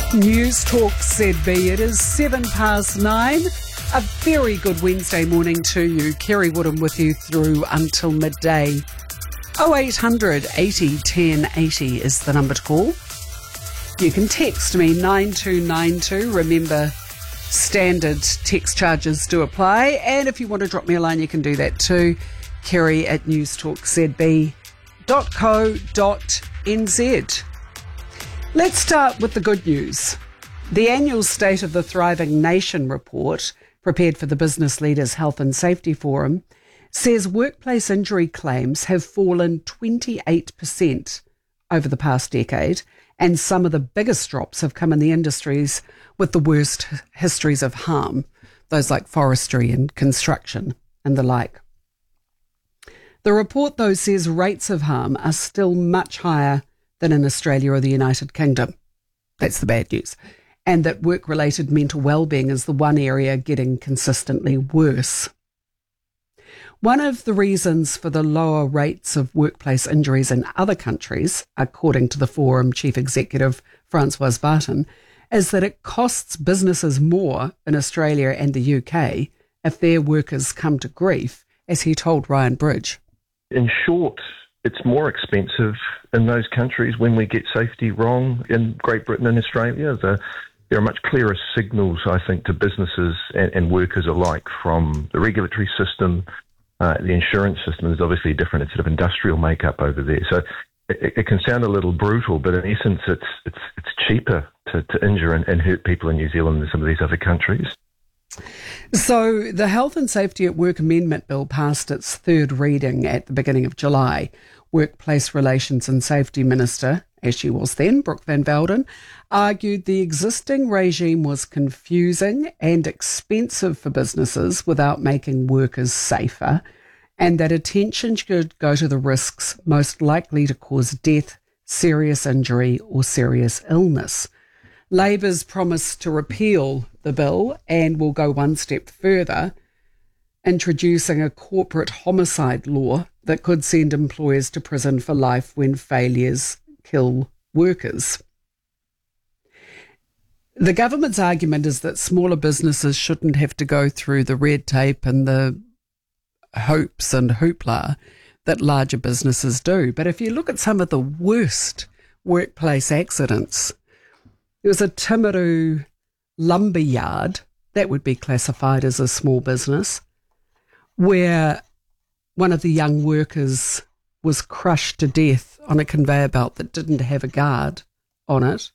News Talk ZB. It is 9:07. A very good Wednesday morning to you. Kerry Woodham with you through until midday. 0800 80 10 80 is the number to call. You can text me 9292. Remember, standard text charges do apply. And if you want to drop me a line, you can do that too. Kerry at newstalkzb.co.nz. Let's start with the good news. The annual State of the Thriving Nation report, prepared for the Business Leaders Health and Safety Forum, says workplace injury claims have fallen 28% over the past decade, and some of the biggest drops have come in the industries with the worst histories of harm, those like forestry and construction and the like. The report, though, says rates of harm are still much higher than in Australia or the United Kingdom. That's the bad news. And that work-related mental well-being is the one area getting consistently worse. One of the reasons for the lower rates of workplace injuries in other countries, according to the Forum Chief Executive Francois Barton, is that it costs businesses more in Australia and the UK if their workers come to grief, as he told Ryan Bridge. In short, it's more expensive in those countries when we get safety wrong. In Great Britain and Australia, there are much clearer signals, I think, to businesses and workers alike from the regulatory system. The insurance system is obviously different. It's sort of industrial makeup over there. So it can sound a little brutal, but in essence, it's cheaper to injure and hurt people in New Zealand than some of these other countries. So the Health and Safety at Work Amendment Bill passed its third reading at the beginning of July. Workplace Relations and Safety Minister, as she was then, Brooke Van Velden, argued the existing regime was confusing and expensive for businesses without making workers safer, and that attention should go to the risks most likely to cause death, serious injury or serious illness. Labor's promised to repeal the bill and will go one step further, introducing a corporate homicide law that could send employers to prison for life when failures kill workers. The government's argument is that smaller businesses shouldn't have to go through the red tape and the hopes and hoopla that larger businesses do. But if you look at some of the worst workplace accidents, there was a Timaru lumber yard, that would be classified as a small business, where one of the young workers was crushed to death on a conveyor belt that didn't have a guard on it.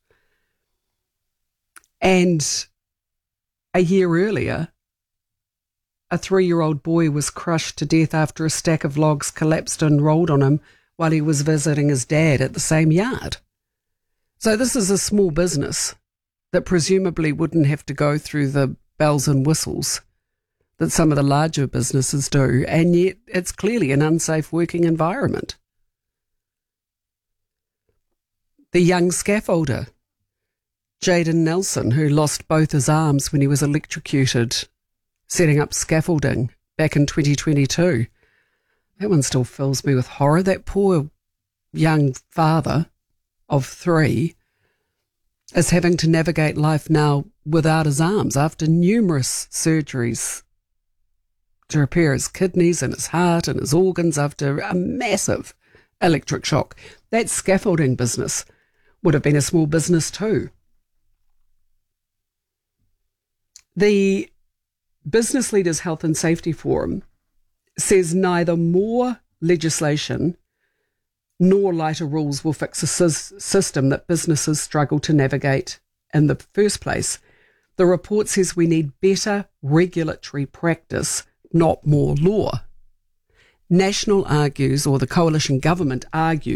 And a year earlier, a 3-year-old boy was crushed to death after a stack of logs collapsed and rolled on him while he was visiting his dad at the same yard. So this is a small business that presumably wouldn't have to go through the bells and whistles that some of the larger businesses do, and yet it's clearly an unsafe working environment. The young scaffolder, Jaden Nelson, who lost both his arms when he was electrocuted setting up scaffolding back in 2022. That one still fills me with horror. That poor young father of 3 is having to navigate life now without his arms after numerous surgeries to repair his kidneys and his heart and his organs after a massive electric shock. That scaffolding business would have been a small business too. The Business Leaders Health and Safety Forum says neither more legislation nor lighter rules will fix a system that businesses struggle to navigate in the first place. The report says we need better regulatory practice, not more law. National argues, or the coalition government argues,